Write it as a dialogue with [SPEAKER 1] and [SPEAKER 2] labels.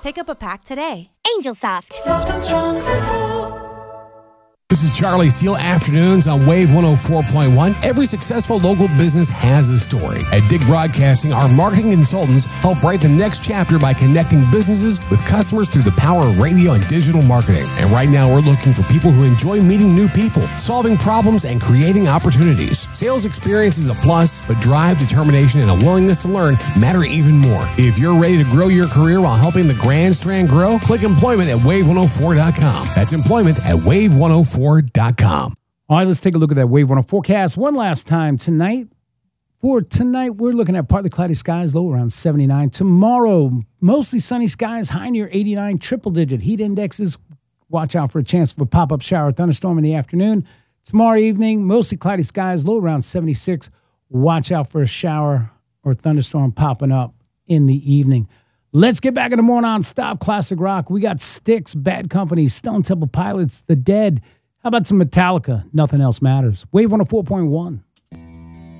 [SPEAKER 1] Pick up a pack today.
[SPEAKER 2] Angel Soft.
[SPEAKER 3] Soft and strong, simple.
[SPEAKER 4] This is Charlie Steele Afternoons on Wave 104.1. Every successful local business has a story. At Dig Broadcasting, our marketing consultants help write the next chapter by connecting businesses with customers through the power of radio and digital marketing. And right now, we're looking for people who enjoy meeting new people, solving problems, and creating opportunities. Sales experience is a plus, but drive, determination, and a willingness to learn matter even more. If you're ready to grow your career while helping the Grand Strand grow, click employment at wave104.com. That's employment at wave104.com. All
[SPEAKER 5] right, let's take a look at that Wave 104 forecast one last time tonight. For tonight, we're looking at partly cloudy skies, low around 79. Tomorrow, mostly sunny skies, high near 89, triple-digit heat indexes. Watch out for a chance for a pop-up shower or thunderstorm in the afternoon. Tomorrow evening, mostly cloudy skies, low around 76. Watch out for a shower or thunderstorm popping up in the evening. Let's get back into more non-stop classic rock. We got Styx, Bad Company, Stone Temple Pilots, The Dead. How about some Metallica? Nothing Else Matters. Wave 104.1.